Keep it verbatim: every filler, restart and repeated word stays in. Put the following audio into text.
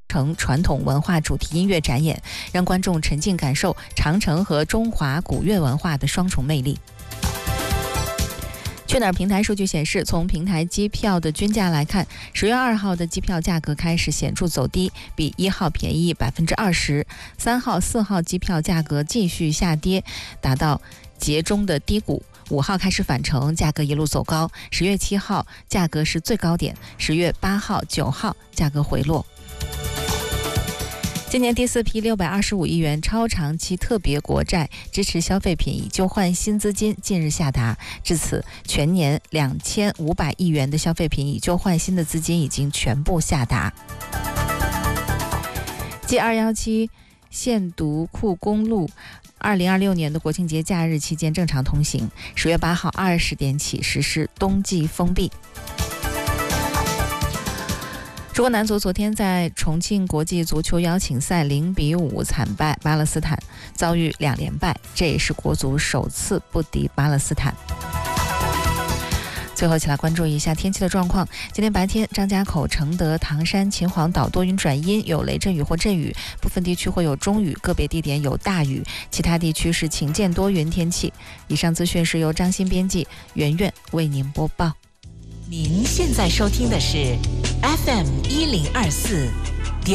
城传统文化主题音乐展演，让观众沉浸感受长城和中华古乐文化的双重魅力。去哪儿平台数据显示，从平台机票的均价来看，十月二号的机票价格开始显著走低，比一号便宜百分之二十。三号、四号机票价格继续下跌，达到节中的低谷。五号开始返程，价格一路走高。十月七号价格是最高点，十月八号、九号价格回落。今年第四批六百二十五亿元超长期特别国债支持消费品以旧换新资金近日下达，至此全年两千五百亿元的消费品以旧换新的资金已经全部下达。G 二一七线独库公路二零二六年的国庆节假日期间正常通行，十月八号二十点起实施冬季封闭。中国男足昨天在重庆国际足球邀请赛零比五惨败巴勒斯坦，遭遇两连败，这也是国足首次不敌巴勒斯坦。最后一起来关注一下天气的状况。今天白天，张家口、承德、唐山、秦皇岛多云转阴，有雷阵雨或阵雨，部分地区会有中雨，个别地点有大雨，其他地区是晴间多云天气。以上资讯是由张欣编辑，圆圆为您播报。 您现在收听的是 F M 一零二四